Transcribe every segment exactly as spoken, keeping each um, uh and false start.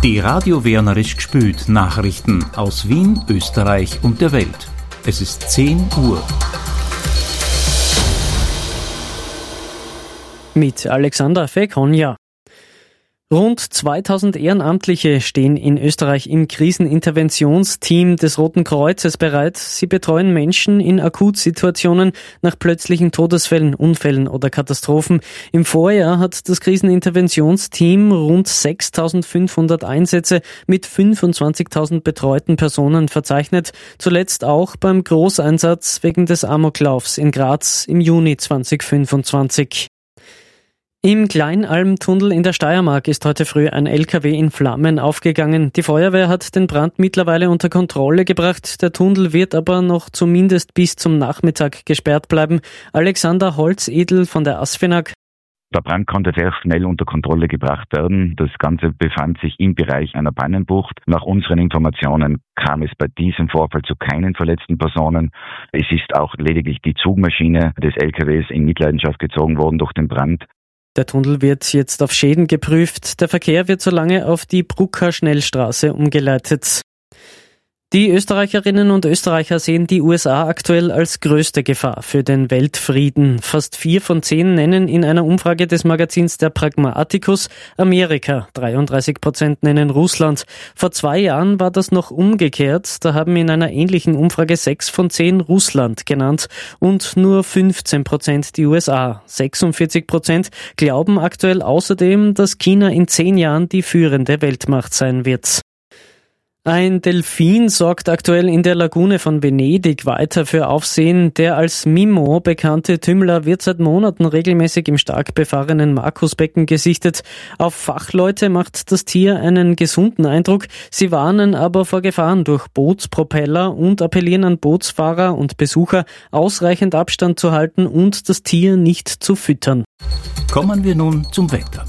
Die Radio Wienerisch gspült Nachrichten aus Wien, Österreich und der Welt. Es ist zehn Uhr. Mit Alexander Fekonja. Rund zweitausend Ehrenamtliche stehen in Österreich im Kriseninterventionsteam des Roten Kreuzes bereit. Sie betreuen Menschen in Akutsituationen nach plötzlichen Todesfällen, Unfällen oder Katastrophen. Im Vorjahr hat das Kriseninterventionsteam rund sechstausendfünfhundert Einsätze mit fünfundzwanzigtausend betreuten Personen verzeichnet. Zuletzt auch beim Großeinsatz wegen des Amoklaufs in Graz im Juni zweitausendfünfundzwanzig. Im Kleinalmtunnel in der Steiermark ist heute früh ein L K W in Flammen aufgegangen. Die Feuerwehr hat den Brand mittlerweile unter Kontrolle gebracht. Der Tunnel wird aber noch zumindest bis zum Nachmittag gesperrt bleiben. Alexander Holzedel von der ASFINAG. Der Brand konnte sehr schnell unter Kontrolle gebracht werden. Das Ganze befand sich im Bereich einer Pannenbucht. Nach unseren Informationen kam es bei diesem Vorfall zu keinen verletzten Personen. Es ist auch lediglich die Zugmaschine des L K Ws in Mitleidenschaft gezogen worden durch den Brand. Der Tunnel wird jetzt auf Schäden geprüft. Der Verkehr wird solange auf die Brucker Schnellstraße umgeleitet. Die Österreicherinnen und Österreicher sehen die U S A aktuell als größte Gefahr für den Weltfrieden. Fast vier von zehn nennen in einer Umfrage des Magazins Der Pragmaticus Amerika. dreiunddreißig Prozent nennen Russland. Vor zwei Jahren war das noch umgekehrt. Da haben in einer ähnlichen Umfrage sechs von zehn Russland genannt und nur fünfzehn Prozent die U S A. sechsundvierzig Prozent glauben aktuell außerdem, dass China in zehn Jahren die führende Weltmacht sein wird. Ein Delfin sorgt aktuell in der Lagune von Venedig weiter für Aufsehen. Der als Mimo bekannte Tümmler wird seit Monaten regelmäßig im stark befahrenen Markusbecken gesichtet. Auf Fachleute macht das Tier einen gesunden Eindruck. Sie warnen aber vor Gefahren durch Bootspropeller und appellieren an Bootsfahrer und Besucher, ausreichend Abstand zu halten und das Tier nicht zu füttern. Kommen wir nun zum Wetter.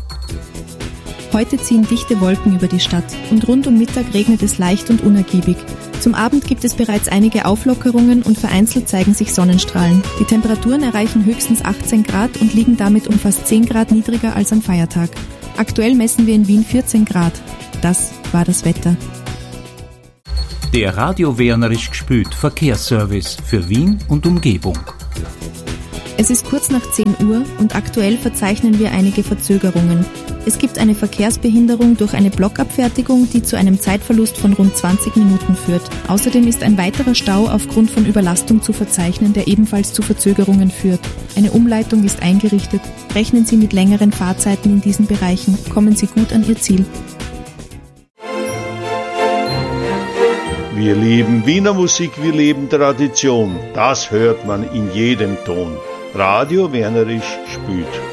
Heute ziehen dichte Wolken über die Stadt und rund um Mittag regnet es leicht und unergiebig. Zum Abend gibt es bereits einige Auflockerungen und vereinzelt zeigen sich Sonnenstrahlen. Die Temperaturen erreichen höchstens achtzehn Grad und liegen damit um fast zehn Grad niedriger als am Feiertag. Aktuell messen wir in Wien vierzehn Grad. Das war das Wetter. Der Radio Wienerisch gspült Verkehrsservice für Wien und Umgebung. Es ist kurz nach zehn Uhr und aktuell verzeichnen wir einige Verzögerungen. Es gibt eine Verkehrsbehinderung durch eine Blockabfertigung, die zu einem Zeitverlust von rund zwanzig Minuten führt. Außerdem ist ein weiterer Stau aufgrund von Überlastung zu verzeichnen, der ebenfalls zu Verzögerungen führt. Eine Umleitung ist eingerichtet. Rechnen Sie mit längeren Fahrzeiten in diesen Bereichen. Kommen Sie gut an Ihr Ziel. Wir lieben Wiener Musik, wir lieben Tradition. Das hört man in jedem Ton. Radio Wienerisch gspült.